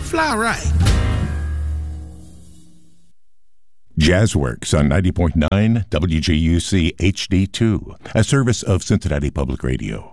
fly right. Jazzworks on 90.9 WGUC HD2, a service of Cincinnati Public Radio.